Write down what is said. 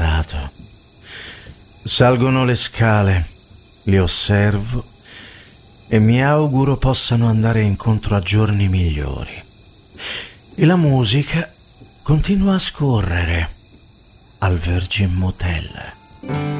stato. Salgono le scale, li osservo e mi auguro possano andare incontro a giorni migliori. E la musica continua a scorrere al Virgin Motel.